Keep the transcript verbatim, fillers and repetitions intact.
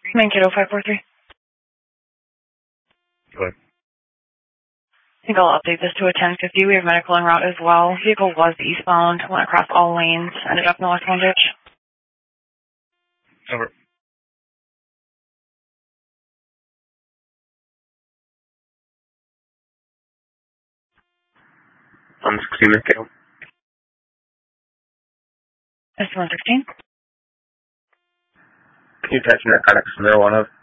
Main kiddo five four three. Go ahead. I think I'll update this to a ten fifty. We have medical en route as well. Vehicle was eastbound, went across all lanes, ended up in the left one ditch. Over. I'm sixteen, kiddo. S one sixteen. Can you attach narcotics to marijuana